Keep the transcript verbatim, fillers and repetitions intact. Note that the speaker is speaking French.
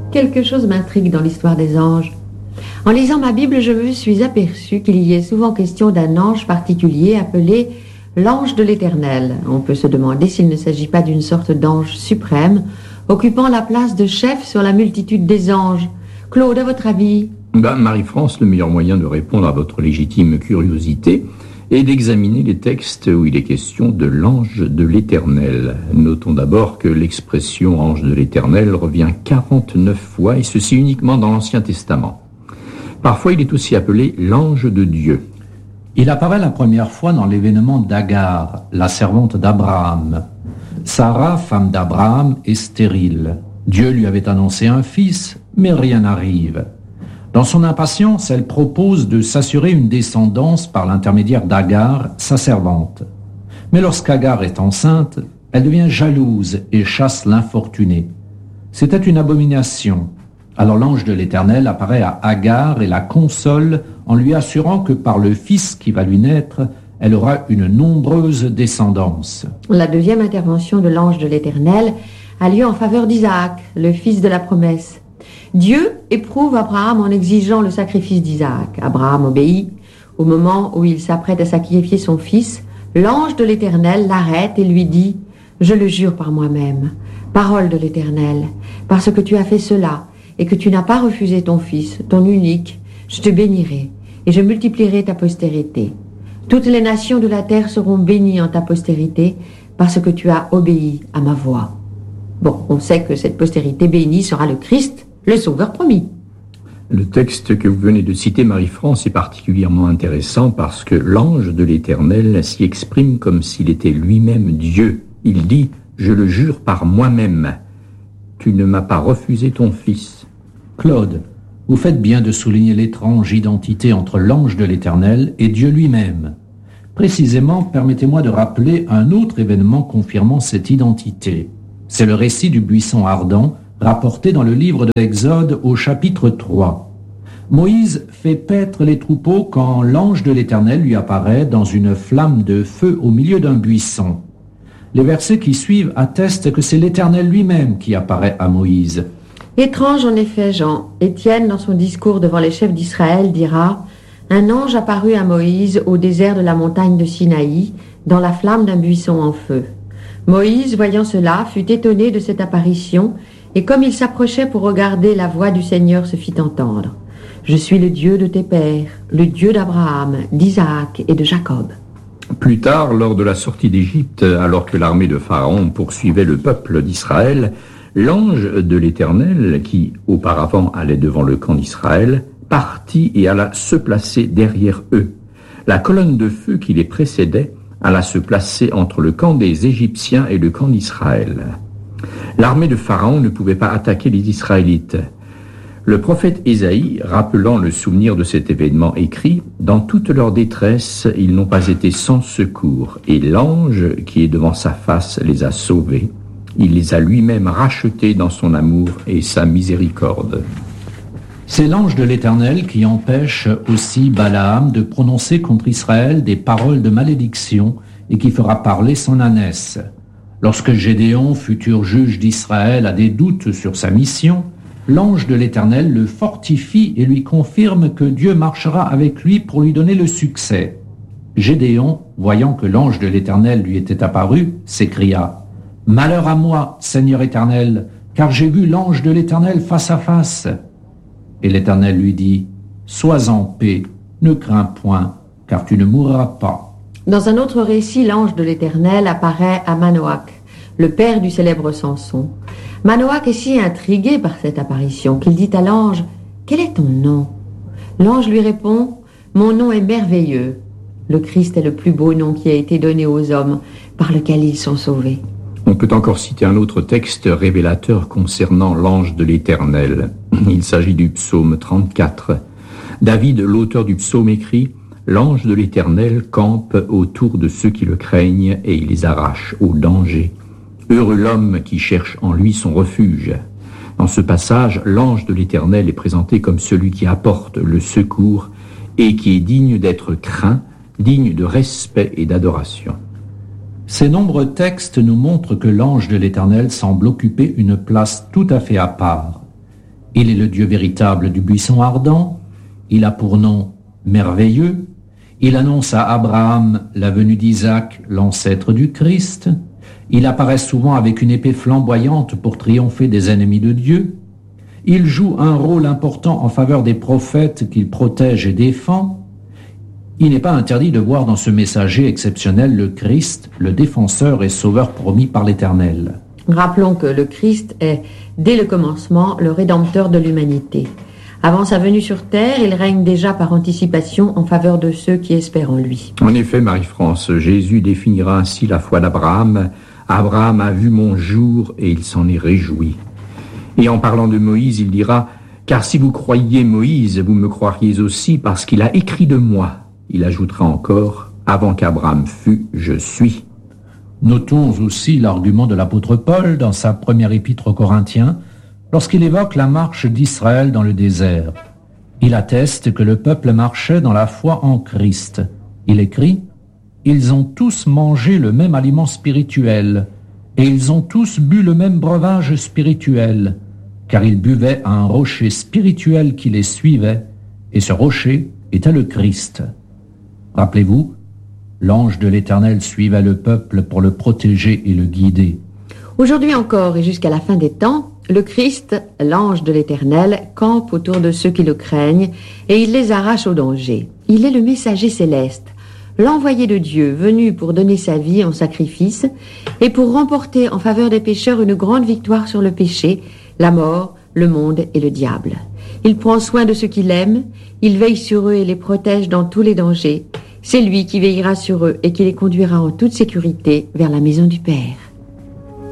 Quelque chose m'intrigue dans l'histoire des anges. En lisant ma Bible, je me suis aperçu qu'il y est souvent question d'un ange particulier appelé l'ange de l'Éternel. On peut se demander s'il ne s'agit pas d'une sorte d'ange suprême, occupant la place de chef sur la multitude des anges. Claude, à votre avis ? Ben, Marie-France, le meilleur moyen de répondre à votre légitime curiosité est d'examiner les textes où il est question de l'ange de l'Éternel. Notons d'abord que l'expression ange de l'Éternel revient quarante-neuf fois, et ceci uniquement dans l'Ancien Testament. Parfois, il est aussi appelé l'ange de Dieu. Il apparaît la première fois dans l'événement d'Agar, la servante d'Abraham. Sarah, femme d'Abraham, est stérile. Dieu lui avait annoncé un fils, mais rien n'arrive. Dans son impatience, elle propose de s'assurer une descendance par l'intermédiaire d'Agar, sa servante. Mais lorsqu'Agar est enceinte, elle devient jalouse et chasse l'infortuné. C'était une abomination. Alors l'ange de l'Éternel apparaît à Agar et la console en lui assurant que par le fils qui va lui naître, elle aura une nombreuse descendance. La deuxième intervention de l'ange de l'Éternel a lieu en faveur d'Isaac, le fils de la promesse. Dieu éprouve Abraham en exigeant le sacrifice d'Isaac. Abraham obéit. Au moment où il s'apprête à sacrifier son fils, l'ange de l'Éternel l'arrête et lui dit « Je le jure par moi-même, parole de l'Éternel, parce que tu as fait cela et que tu n'as pas refusé ton fils, ton unique, je te bénirai et je multiplierai ta postérité. Toutes les nations de la terre seront bénies en ta postérité parce que tu as obéi à ma voix. » Bon, on sait que cette postérité bénie sera le Christ, le Sauveur promis. Le texte que vous venez de citer, Marie-France, est particulièrement intéressant parce que l'ange de l'Éternel s'y exprime comme s'il était lui-même Dieu. Il dit « Je le jure par moi-même, tu ne m'as pas refusé ton fils. » Claude, vous faites bien de souligner l'étrange identité entre l'ange de l'Éternel et Dieu lui-même. Précisément, permettez-moi de rappeler un autre événement confirmant cette identité. C'est le récit du buisson ardent, rapporté dans le livre de l'Exode au chapitre trois. Moïse fait paître les troupeaux quand l'ange de l'Éternel lui apparaît dans une flamme de feu au milieu d'un buisson. Les versets qui suivent attestent que c'est l'Éternel lui-même qui apparaît à Moïse. Étrange en effet, Jean. Étienne, dans son discours devant les chefs d'Israël, dira « Un ange apparut à Moïse au désert de la montagne de Sinaï, dans la flamme d'un buisson en feu. Moïse, voyant cela, fut étonné de cette apparition, et comme il s'approchait pour regarder, la voix du Seigneur se fit entendre. « Je suis le Dieu de tes pères, le Dieu d'Abraham, d'Isaac et de Jacob. » Plus tard, lors de la sortie d'Égypte, alors que l'armée de Pharaon poursuivait le peuple d'Israël, l'ange de l'Éternel, qui auparavant allait devant le camp d'Israël, partit et alla se placer derrière eux. La colonne de feu qui les précédait alla se placer entre le camp des Égyptiens et le camp d'Israël. L'armée de Pharaon ne pouvait pas attaquer les Israélites. Le prophète Ésaïe, rappelant le souvenir de cet événement, écrit « Dans toute leur détresse, ils n'ont pas été sans secours, et l'ange qui est devant sa face les a sauvés. Il les a lui-même rachetés dans son amour et sa miséricorde. » C'est l'ange de l'Éternel qui empêche aussi Balaam de prononcer contre Israël des paroles de malédiction et qui fera parler son ânesse. Lorsque Gédéon, futur juge d'Israël, a des doutes sur sa mission, l'ange de l'Éternel le fortifie et lui confirme que Dieu marchera avec lui pour lui donner le succès. Gédéon, voyant que l'ange de l'Éternel lui était apparu, s'écria « Malheur à moi, Seigneur Éternel, car j'ai vu l'ange de l'Éternel face à face. » Et l'Éternel lui dit « Sois en paix, ne crains point, car tu ne mourras pas. » Dans un autre récit, l'ange de l'Éternel apparaît à Manoach, le père du célèbre Samson. Manoach est si intrigué par cette apparition qu'il dit à l'ange « Quel est ton nom ?» L'ange lui répond « Mon nom est merveilleux. » Le Christ est le plus beau nom qui a été donné aux hommes, par lequel ils sont sauvés. On peut encore citer un autre texte révélateur concernant l'ange de l'Éternel. Il s'agit du psaume trente-quatre. David, l'auteur du psaume, écrit « L'ange de l'Éternel campe autour de ceux qui le craignent et il les arrache au danger. Heureux l'homme qui cherche en lui son refuge. » Dans ce passage, l'ange de l'Éternel est présenté comme celui qui apporte le secours et qui est digne d'être craint, digne de respect et d'adoration. Ces nombreux textes nous montrent que l'ange de l'Éternel semble occuper une place tout à fait à part. Il est le Dieu véritable du buisson ardent. Il a pour nom merveilleux. Il annonce à Abraham la venue d'Isaac, l'ancêtre du Christ. Il apparaît souvent avec une épée flamboyante pour triompher des ennemis de Dieu. Il joue un rôle important en faveur des prophètes qu'il protège et défend. Il n'est pas interdit de voir dans ce messager exceptionnel le Christ, le défenseur et sauveur promis par l'Éternel. Rappelons que le Christ est, dès le commencement, le rédempteur de l'humanité. Avant sa venue sur terre, il règne déjà par anticipation en faveur de ceux qui espèrent en lui. En effet, Marie-France, Jésus définira ainsi la foi d'Abraham. Abraham a vu mon jour et il s'en est réjoui. Et en parlant de Moïse, il dira « Car si vous croyiez Moïse, vous me croiriez aussi parce qu'il a écrit de moi. » Il ajoutera encore « Avant qu'Abraham fût, je suis. » Notons aussi l'argument de l'apôtre Paul dans sa première épître aux Corinthiens, lorsqu'il évoque la marche d'Israël dans le désert. Il atteste que le peuple marchait dans la foi en Christ. Il écrit « Ils ont tous mangé le même aliment spirituel, et ils ont tous bu le même breuvage spirituel, car ils buvaient à un rocher spirituel qui les suivait, et ce rocher était le Christ. » Rappelez-vous, l'ange de l'Éternel suivait le peuple pour le protéger et le guider. Aujourd'hui encore et jusqu'à la fin des temps, le Christ, l'ange de l'Éternel, campe autour de ceux qui le craignent et il les arrache au danger. Il est le messager céleste, l'envoyé de Dieu venu pour donner sa vie en sacrifice et pour remporter en faveur des pécheurs une grande victoire sur le péché, la mort, le monde et le diable. Il prend soin de ceux qu'il aime, il veille sur eux et les protège dans tous les dangers. C'est lui qui veillera sur eux et qui les conduira en toute sécurité vers la maison du Père.